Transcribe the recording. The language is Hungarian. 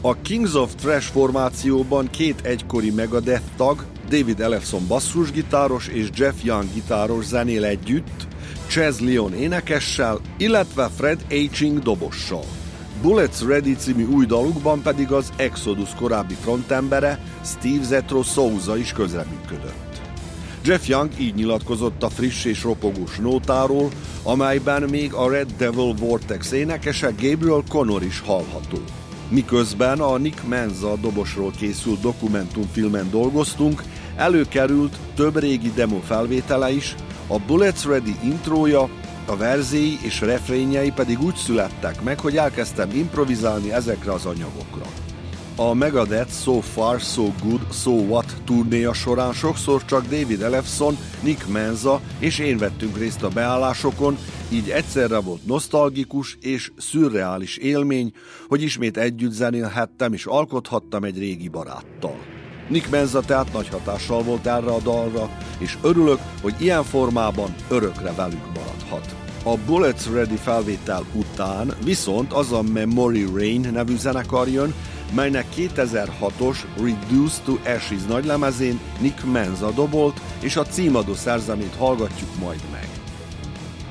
A Kings of Thrash formációban két egykori Megadeth tag, David Ellefson basszusgitáros és Jeff Young gitáros zenél együtt, Chaz Leon énekessel, illetve Fred Aching dobossal. Bullets Ready című új dalukban pedig az Exodus korábbi frontembere, Steve Zetro Souza is közreműködött. Jeff Young így nyilatkozott a friss és ropogós nótáról, amelyben még a Red Devil Vortex énekese Gabriel Connor is hallható. Miközben a Nick Menza dobosról készült dokumentumfilmen dolgoztunk, előkerült több régi demo felvétele is, a Bullets Ready intrója, a verzéi és refrényei pedig úgy születtek meg, hogy elkezdtem improvizálni ezekre az anyagokra. A Megadeth So Far So Good So What turnéja során sokszor csak David Ellefson, Nick Menza és én vettünk részt a beállásokon, így egyszerre volt nosztalgikus és szürreális élmény, hogy ismét együtt zenélhettem és alkothattam egy régi baráttal. Nick Menza tehát nagy hatással volt erre a dalra, és örülök, hogy ilyen formában örökre velük maradhat. A Bullets Ready felvétel után viszont az a Memory Rain nevű zenekar jön, melynek 2006-os Reduced to Ashes nagylemezén Nick Menza dobolt, és a címadó szerzemét hallgatjuk majd meg.